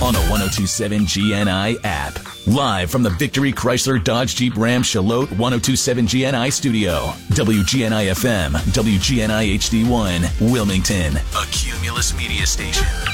on the 102.7 GNI app. Live from the Victory Chrysler Dodge Jeep Ram Charlotte 102.7 GNI studio. WGNI FM, WGNI HD1, Wilmington, a Cumulus media station.